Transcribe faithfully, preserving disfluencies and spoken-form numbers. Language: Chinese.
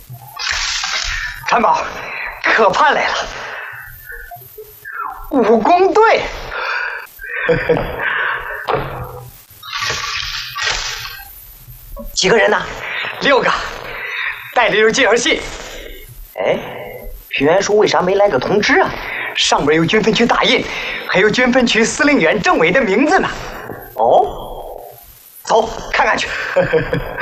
参谋，可盼来了，武工队。几个人呢？六个，带着有介绍信。哎，平原叔为啥没来个通知啊？上面有军分区大印，还有军分区司令员政委的名字呢。哦，走，看看去。